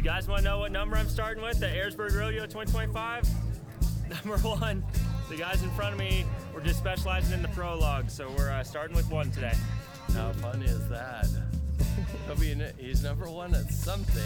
guys want to know what number I'm starting with at Ayresburg Rodeo 2025? Number 1. The guys in front of me, we're just specializing in the prologue, so we're starting with 1 today. How funny is that? He's number 1 at something.